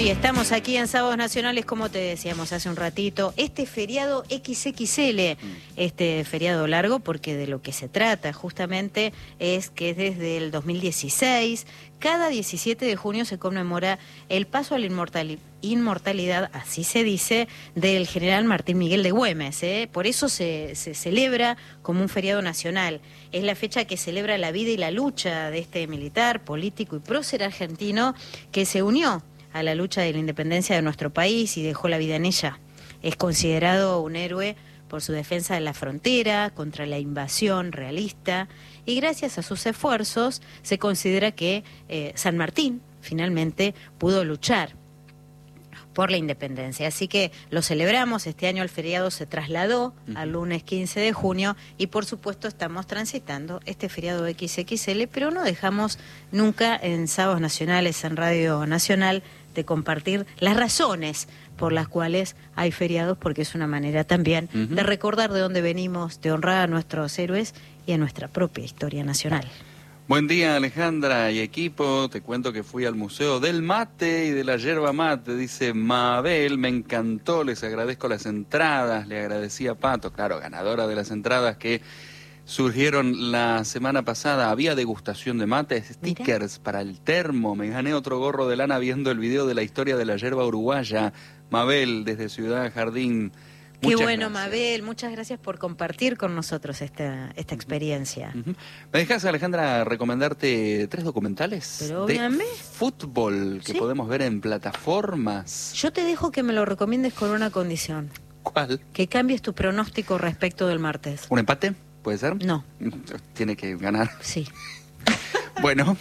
estamos aquí en Sábados Nacionales, como te decíamos hace un ratito, este feriado XXL, este feriado largo, porque de lo que se trata justamente es que desde el 2016, cada 17 de junio se conmemora el paso a la inmortalidad, así se dice, del general Martín Miguel de Güemes, Por eso se celebra como un feriado nacional. Es la fecha que celebra la vida y la lucha de este militar, político y prócer argentino que se unió a la lucha de la independencia de nuestro país y dejó la vida en ella. Es considerado un héroe por su defensa de la frontera, contra la invasión realista, y gracias a sus esfuerzos se considera que San Martín finalmente pudo luchar por la independencia. Así que lo celebramos, este año el feriado se trasladó al lunes 15 de junio y por supuesto estamos transitando este feriado XXL, pero no dejamos nunca en Sábados Nacionales, en Radio Nacional, de compartir las razones por las cuales hay feriados, porque es una manera también de recordar de dónde venimos, de honrar a nuestros héroes y a nuestra propia historia nacional. Buen día, Alejandra y equipo. Te cuento que fui al Museo del Mate y de la Yerba Mate, dice Mabel. Me encantó, les agradezco las entradas, le agradecí a Pato, claro, ganadora de las entradas que surgieron la semana pasada. Había degustación de mates, stickers para el termo. Me gané otro gorro de lana viendo el video de la historia de la yerba uruguaya. Mabel, desde Ciudad Jardín. Qué bueno, gracias. Mabel, muchas gracias por compartir con nosotros esta experiencia. ¿Me dejas, Alejandra, recomendarte 3 documentales de fútbol que podemos ver en plataformas? Yo te dejo que me lo recomiendes con una condición. ¿Cuál? Que cambies tu pronóstico respecto del martes. ¿Un empate? ¿Puede ser? No. Tiene que ganar. Sí. Bueno,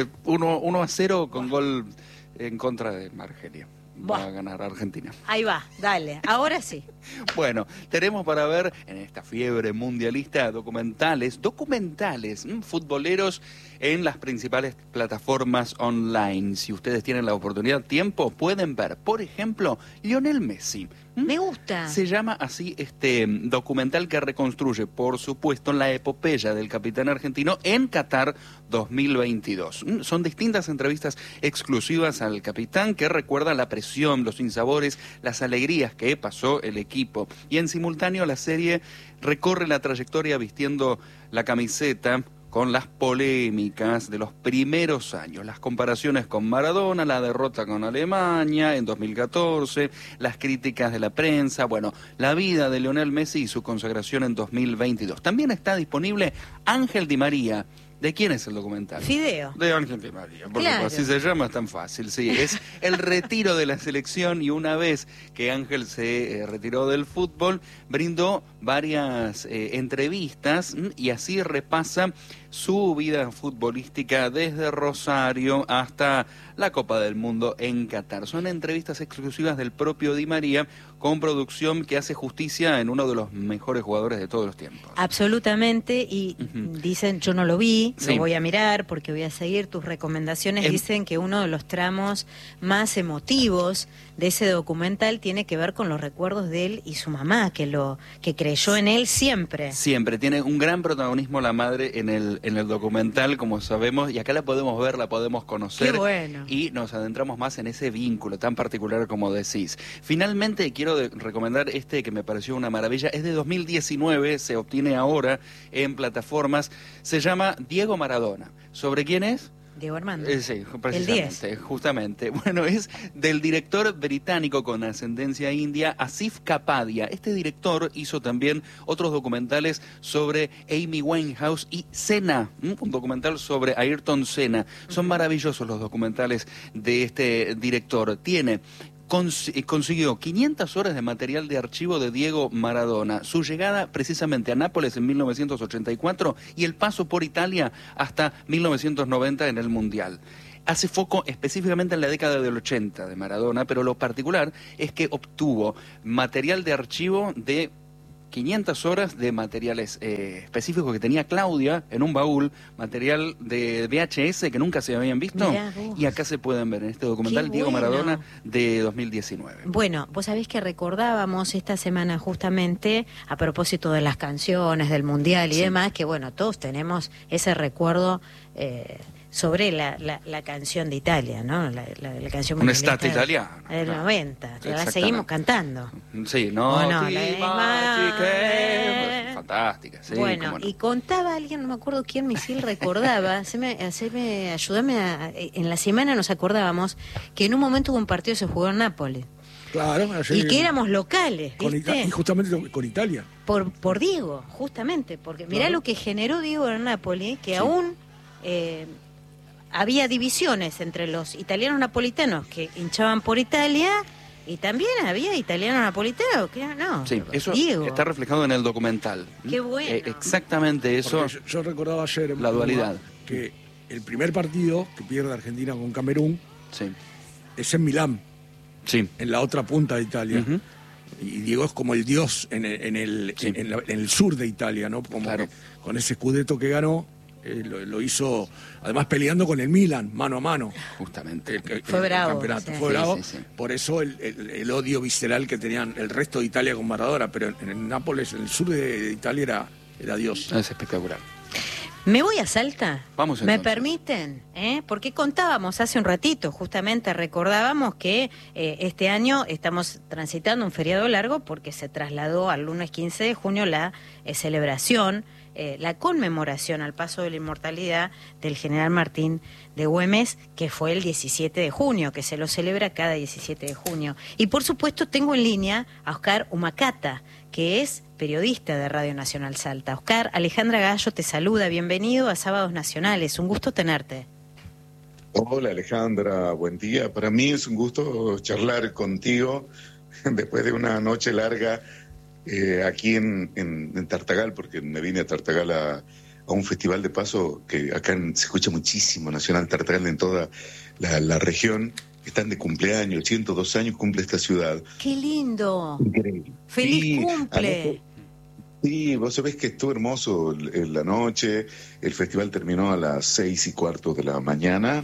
1-0 con gol en contra de Margelia. Va a ganar Argentina. Ahí va, dale, ahora sí. Bueno, tenemos para ver en esta fiebre mundialista documentales futboleros en las principales plataformas online. Si ustedes tienen la oportunidad, tiempo, pueden ver, por ejemplo, Lionel Messi. Me gusta. Se llama así este documental que reconstruye, por supuesto, la epopeya del capitán argentino en Qatar 2022. Son distintas entrevistas exclusivas al capitán que recuerda la presión, los sinsabores, las alegrías que pasó el equipo. Y en simultáneo la serie recorre la trayectoria vistiendo la camiseta con las polémicas de los primeros años, las comparaciones con Maradona, la derrota con Alemania en 2014, las críticas de la prensa, bueno, la vida de Lionel Messi y su consagración en 2022. También está disponible Ángel Di María. ¿De quién es el documental? Fideo. De Ángel Di María, porque así se llama, es tan fácil, sí. Es el retiro de la selección y una vez que Ángel se retiró del fútbol, brindó varias entrevistas y así repasa su vida futbolística desde Rosario hasta la Copa del Mundo en Qatar. Son entrevistas exclusivas del propio Di María con producción que hace justicia en uno de los mejores jugadores de todos los tiempos. Absolutamente, y dicen, yo no lo vi, lo voy a mirar porque voy a seguir tus recomendaciones. Dicen que uno de los tramos más emotivos de ese documental tiene que ver con los recuerdos de él y su mamá, que creyó en él siempre. Siempre, tiene un gran protagonismo la madre en el documental, como sabemos, y acá la podemos ver, la podemos conocer. Qué bueno. Y nos adentramos más en ese vínculo tan particular como decís. Finalmente quiero recomendar este que me pareció una maravilla, es de 2019, se obtiene ahora en plataformas, se llama Diego Maradona. ¿Sobre quién es? Diego Armando. Sí, precisamente, justamente. Bueno, es del director británico con ascendencia india, Asif Kapadia. Este director hizo también otros documentales sobre Amy Winehouse y Senna, un documental sobre Ayrton Senna. Son maravillosos los documentales de este director. Consiguió 500 horas de material de archivo de Diego Maradona, su llegada precisamente a Nápoles en 1984 y el paso por Italia hasta 1990 en el Mundial. Hace foco específicamente en la década del 80 de Maradona, pero lo particular es que obtuvo material de archivo de 500 horas de materiales específicos que tenía Claudia en un baúl, material de VHS que nunca se habían visto, y acá se pueden ver en este documental Diego Maradona de 2019. Bueno, vos sabés que recordábamos esta semana justamente, a propósito de las canciones, del Mundial y demás, que bueno, todos tenemos ese recuerdo sobre la canción de Italia, ¿no? La canción Un estate italiano. del 90. La seguimos cantando. Sí, no, fantástica, sí. Bueno, y contaba alguien, no me acuerdo quién, Misil recordaba, ayúdame en la semana nos acordábamos que en un momento hubo un partido que se jugó en Nápoles. Claro, y que éramos locales, ¿viste? Y justamente con Italia. Por Diego, justamente, porque mirá lo que generó Diego en Nápoles, que aún había divisiones entre los italianos napolitanos que hinchaban por Italia y también había italianos napolitanos que no. Sí, eso Diego. está reflejado en el documental. Qué bueno. Exactamente eso. Yo recordaba ayer la dualidad. Que el primer partido que pierde Argentina con Camerún es en Milán. Sí. En la otra punta de Italia. Uh-huh. Y Diego es como el dios en el sur de Italia, ¿no? Como con ese scudetto que ganó, lo hizo, además peleando con el Milan, mano a mano. Justamente. Fue bravo. El campeonato. Fue bravo. Sí. Por eso el odio visceral que tenían el resto de Italia con Maradona, pero en Nápoles, en el sur de Italia, era Dios. Es espectacular. Me voy a Salta. Vamos entonces. ¿Me permiten? Porque contábamos hace un ratito, justamente recordábamos que este año estamos transitando un feriado largo porque se trasladó al lunes 15 de junio la celebración, la conmemoración al paso de la inmortalidad del general Martín de Güemes, que fue el 17 de junio, que se lo celebra cada 17 de junio. Y por supuesto tengo en línea a Oscar Humacata, que es periodista de Radio Nacional Salta. Oscar, Alejandra Gallo te saluda, bienvenido a Sábados Nacionales, un gusto tenerte. Hola Alejandra, buen día. Para mí es un gusto charlar contigo después de una noche larga aquí en Tartagal, porque me vine a Tartagal a un festival de paso que acá se escucha muchísimo, Nacional Tartagal en toda la región. Están de cumpleaños, 102 años cumple esta ciudad. ¡Qué lindo! Increíble. ¡Feliz cumple! Sí, vos sabés que estuvo hermoso la noche, el festival terminó a las 6:15 de la mañana,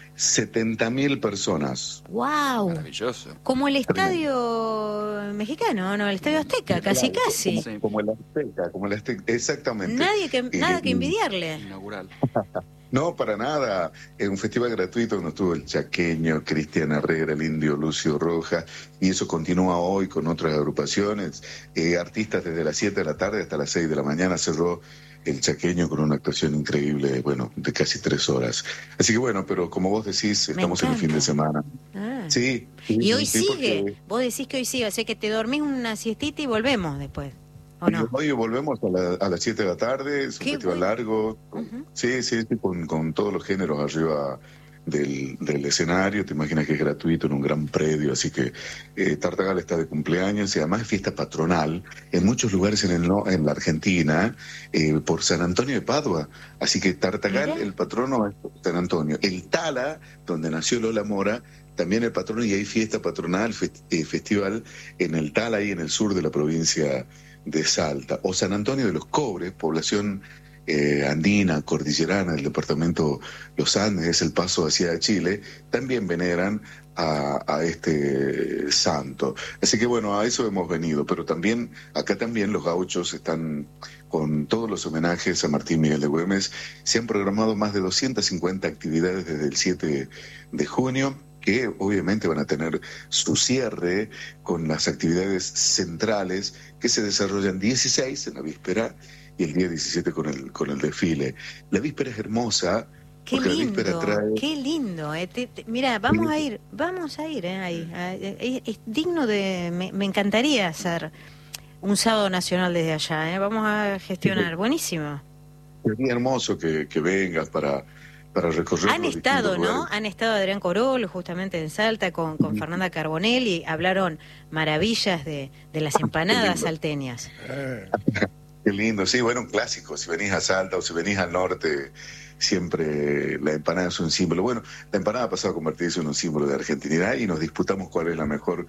70.000 personas. ¡Wow! Maravilloso. Como el estadio mexicano, ¿no? El estadio Azteca, casi. Como el Azteca, exactamente. Nada que envidiarle. Inaugural. No, para nada. Es un festival gratuito donde estuvo el chaqueño, Cristian Herrera, el indio Lucio Rojas, y eso continúa hoy con otras agrupaciones. Artistas desde las 7 de la tarde hasta las 6 de la mañana cerró el chaqueño con una actuación increíble, de casi 3 horas. Así que pero como vos decís, estamos en el fin de semana. Sí. Y hoy sigue. Porque vos decís que hoy sigue, o sea que te dormís una siestita y volvemos después. ¿O no? Hoy volvemos a las 7 de la tarde, es un festival largo. Uh-huh. Sí, con todos los géneros arriba del escenario. Te imaginas que es gratuito en un gran predio, así que Tartagal está de cumpleaños y además es fiesta patronal en muchos lugares en la Argentina por San Antonio de Padua. Así que Tartagal, el patrono es San Antonio. El Tala, donde nació Lola Mora, también el patrono, y hay fiesta patronal, festival en el Tala, ahí en el sur de la provincia de Salta, o San Antonio de los Cobres, población andina, cordillerana del departamento Los Andes, es el paso hacia Chile, también veneran a este santo. Así que a eso hemos venido, pero acá también los gauchos están con todos los homenajes a Martín Miguel de Güemes. Se han programado más de 250 actividades desde el 7 de junio, que obviamente van a tener su cierre con las actividades centrales que se desarrollan 16 en la víspera y el día 17 con el desfile. La víspera es hermosa. Qué lindo, la víspera trae... qué lindo. Mira, vamos a ir ahí. Es digno me encantaría hacer un sábado nacional desde allá. Vamos a gestionar, buenísimo. Sería hermoso que vengas para recorrer. Han estado, ¿no? Han estado Adrián Corol justamente en Salta con Fernanda Carbonell y hablaron maravillas de las empanadas salteñas. Qué lindo, sí, un clásico. Si venís a Salta o si venís al norte, siempre la empanada es un símbolo. La empanada ha pasado a convertirse en un símbolo de argentinidad y nos disputamos cuál es la mejor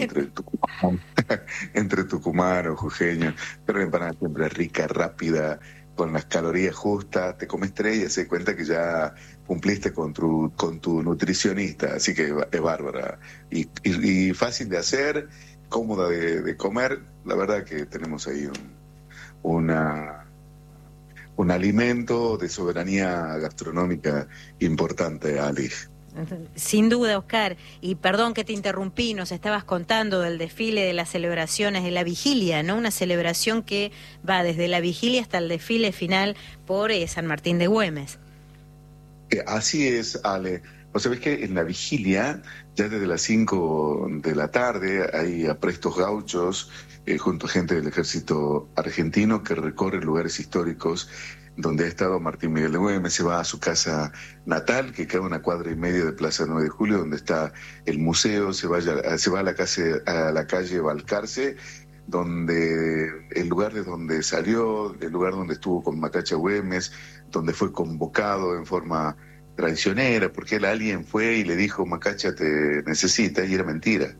entre tucumano, jujeño. Pero la empanada siempre es rica, rápida, con las calorías justas, te comes 3 y haces cuenta que ya cumpliste con tu nutricionista, así que es bárbara y fácil de hacer, cómoda de comer. La verdad que tenemos ahí un alimento de soberanía gastronómica importante, Ali. Sin duda, Oscar, y perdón que te interrumpí, nos estabas contando del desfile, de las celebraciones, de la vigilia, ¿no? Una celebración que va desde la vigilia hasta el desfile final por San Martín de Güemes. Así es, Ale. Vos sabés que en la vigilia, ya desde las 5 de la tarde, hay aprestos gauchos junto a gente del ejército argentino que recorre lugares históricos donde ha estado Martín Miguel de Güemes. Se va a su casa natal, que queda a 1,5 cuadras de Plaza 9 de Julio, donde está el museo. Se va a la calle Balcarce, donde el lugar de donde salió, el lugar donde estuvo con Macacha Güemes, donde fue convocado en forma traicionera, porque alguien fue y le dijo: Macacha te necesita, y era mentira.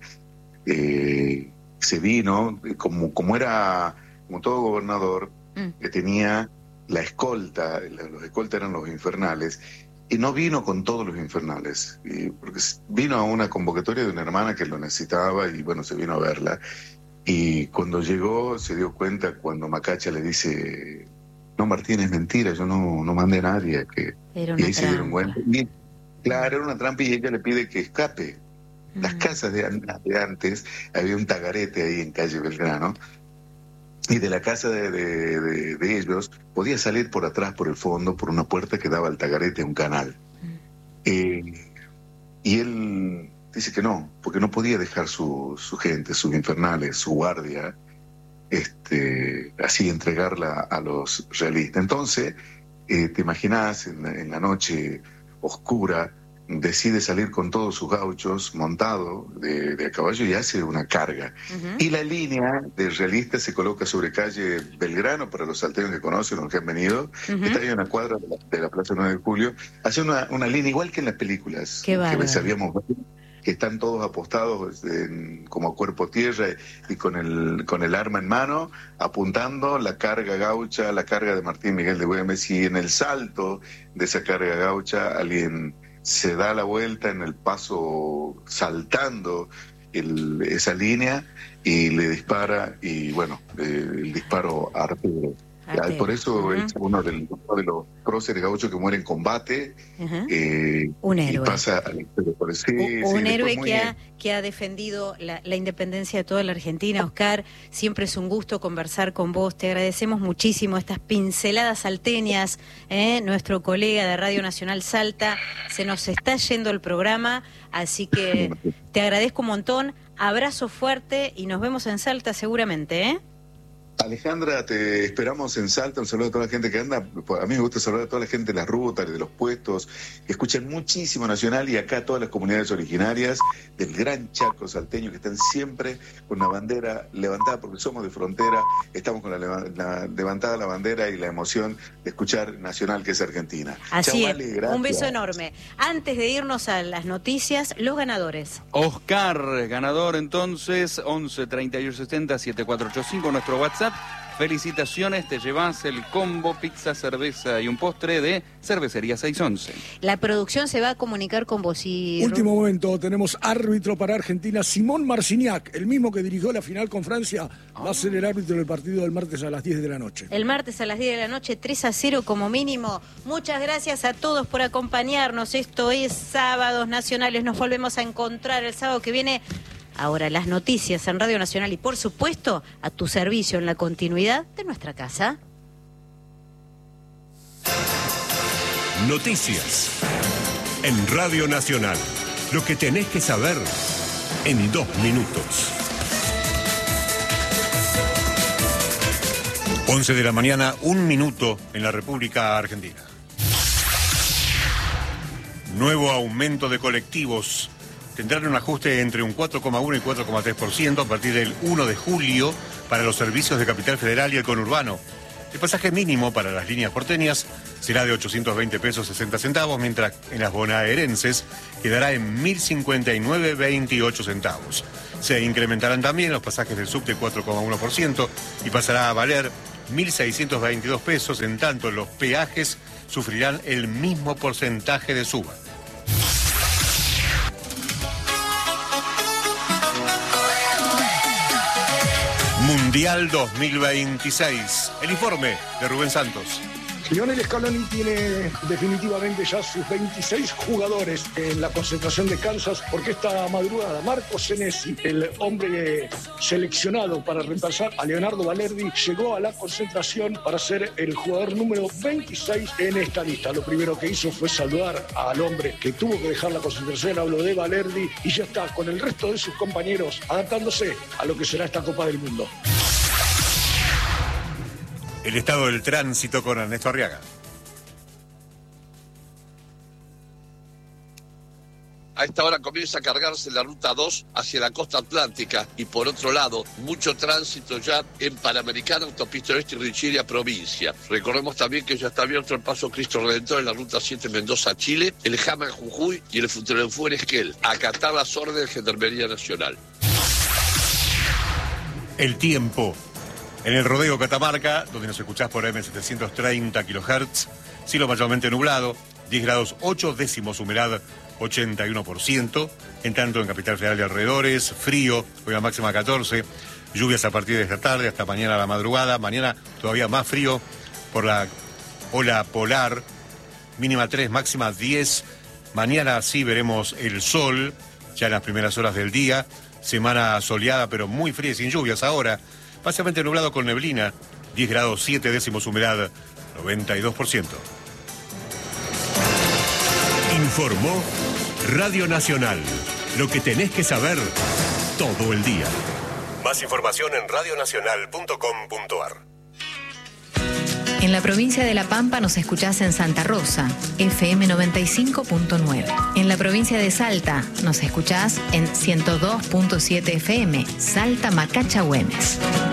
Se vino, como todo gobernador, que tenía la escolta, los escoltas eran los infernales, y no vino con todos los infernales, porque vino a una convocatoria de una hermana que lo necesitaba, y bueno, se vino a verla, y cuando llegó se dio cuenta cuando Macacha le dice: no, Martín, es mentira, yo no mandé a nadie. Y ahí se dieron cuenta. Y, claro, era una trampa, y ella le pide que escape. Las casas de antes, había un tagarete ahí en calle Belgrano, y de la casa de ellos podía salir por atrás, por el fondo, por una puerta que daba al tagarete, a un canal. Y él dice que no, porque no podía dejar su gente, sus infernales, su guardia, así entregarla a los realistas. Entonces, te imaginás, en la noche oscura, decide salir con todos sus gauchos montado de a caballo y hace una carga. Y la línea de realistas se coloca sobre calle Belgrano, para los salteños que conocen, los que han venido, está ahí a 1 cuadra de la Plaza 9 de Julio, hace una línea igual que en las películas que sabíamos ver, que están todos apostados como a cuerpo tierra y con el arma en mano, apuntando la carga gaucha, la carga de Martín Miguel de Güemes, y en el salto de esa carga gaucha alguien se da la vuelta en el paso, saltando esa línea, y le dispara, y bueno, el disparo artero. Por eso es uno de los próceres gauchos que muere en combate. Un héroe. Y pasa a la historia por eso. Un héroe que ha defendido la independencia de toda la Argentina. Oscar, siempre es un gusto conversar con vos. Te agradecemos muchísimo estas pinceladas salteñas. Nuestro colega de Radio Nacional Salta, se nos está yendo el programa, así que te agradezco un montón. Abrazo fuerte y nos vemos en Salta seguramente, Alejandra, te esperamos en Salta. Un saludo a toda la gente que anda. A mí me gusta saludar a toda la gente de las rutas, de los puestos, que escuchan muchísimo Nacional, y acá a todas las comunidades originarias del Gran Chaco salteño, que están siempre con la bandera levantada, porque somos de frontera. Estamos con levantada la bandera y la emoción de escuchar Nacional, que es Argentina. Así Chau, es. Ale, gracias. Un beso enorme. Antes de irnos a las noticias, los ganadores. Oscar, ganador entonces, 11 38 70 7485, nuestro WhatsApp. Felicitaciones, te llevas el combo pizza, cerveza y un postre de Cervecería 611. La producción se va a comunicar con vos y... Último momento, tenemos árbitro para Argentina, Simón Marciniak, el mismo que dirigió la final con Francia, va a ser el árbitro del partido del martes a las 10 de la noche. El martes a las 10 de la noche, 3-0 como mínimo. Muchas gracias a todos por acompañarnos. Esto es Sábados Nacionales. Nos volvemos a encontrar el sábado que viene. Ahora las noticias en Radio Nacional y, por supuesto, a tu servicio en la continuidad de nuestra casa. Noticias en Radio Nacional. Lo que tenés que saber en 2 minutos. 11 de la mañana, 1 minuto en la República Argentina. Nuevo aumento de colectivos. Tendrán un ajuste entre un 4,1 y 4,3% a partir del 1 de julio para los servicios de Capital Federal y el conurbano. El pasaje mínimo para las líneas porteñas será de 820 pesos 60 centavos, mientras en las bonaerenses quedará en 1.059,28 centavos. Se incrementarán también los pasajes del subte 4,1% y pasará a valer 1.622 pesos, en tanto los peajes sufrirán el mismo porcentaje de suba. Mundial 2026. El informe de Rubén Santos. Lionel Scaloni tiene definitivamente ya sus 26 jugadores en la concentración de Kansas, porque esta madrugada Marco Senesi, el hombre seleccionado para reemplazar a Leonardo Valerdi, llegó a la concentración para ser el jugador número 26 en esta lista. Lo primero que hizo fue saludar al hombre que tuvo que dejar la concentración, hablo de Valerdi, y ya está con el resto de sus compañeros adaptándose a lo que será esta Copa del Mundo. El estado del tránsito con Ernesto Arriaga. A esta hora comienza a cargarse la ruta 2 hacia la costa atlántica y por otro lado, mucho tránsito ya en Panamericana, Autopista Oeste y Richiria, provincia. Recordemos también que ya está abierto el paso Cristo Redentor en la ruta 7 Mendoza-Chile, el Jama en Jujuy y el Futurenfú en Esquel. Acatar las órdenes de Gendarmería Nacional. El tiempo. En el rodeo Catamarca, donde nos escuchás por AM730 kHz, cielo mayormente nublado, 10 grados 8 décimos, humedad 81%, en tanto en Capital Federal y alrededores, frío, hoy la máxima 14, lluvias a partir de esta tarde hasta mañana a la madrugada, mañana todavía más frío por la ola polar, mínima 3, máxima 10, mañana sí veremos el sol, ya en las primeras horas del día, semana soleada pero muy fría y sin lluvias ahora, básicamente nublado con neblina, 10 grados 7 décimos, humedad 92%. Informó Radio Nacional. Lo que tenés que saber todo el día. Más información en radionacional.com.ar. En la provincia de La Pampa nos escuchás en Santa Rosa, FM 95.9. En la provincia de Salta nos escuchás en 102.7 FM, Salta Macacha Güemes.